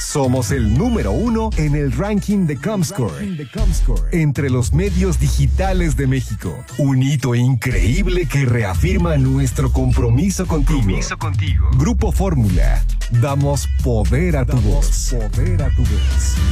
Somos el número 1 en el ranking de Comscore entre los medios digitales de México. Un hito increíble que reafirma nuestro compromiso contigo. Grupo Fórmula. Damos poder a tu voz.